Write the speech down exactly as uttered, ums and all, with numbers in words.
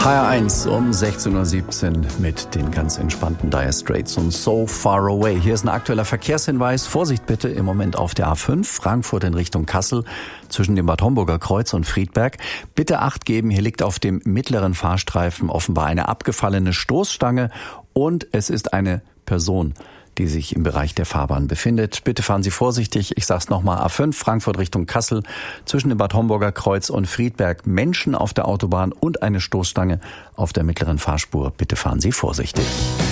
H R eins um sechzehn Uhr siebzehn mit den ganz entspannten Dire Straits und So Far Away. Hier ist ein aktueller Verkehrshinweis. Vorsicht bitte im Moment auf der A fünf, Frankfurt in Richtung Kassel, zwischen dem Bad Homburger Kreuz und Friedberg. Bitte Acht geben, hier liegt auf dem mittleren Fahrstreifen offenbar eine abgefallene Stoßstange und es ist eine Person, die sich im Bereich der Fahrbahn befindet. Bitte fahren Sie vorsichtig. Ich sag's nochmal, A fünf, Frankfurt Richtung Kassel, zwischen dem Bad Homburger Kreuz und Friedberg. Menschen auf der Autobahn und eine Stoßstange auf der mittleren Fahrspur. Bitte fahren Sie vorsichtig.